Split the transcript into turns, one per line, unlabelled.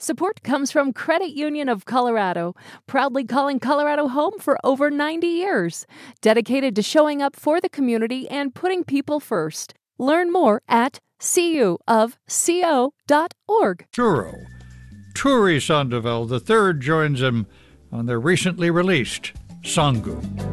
Support comes from Credit Union of Colorado, proudly calling Colorado home for over 90 years, dedicated to showing up for the community and putting people first. Learn more at cuofco.org.
Turo. Turi Sandoval III joins him on their recently released Sangu.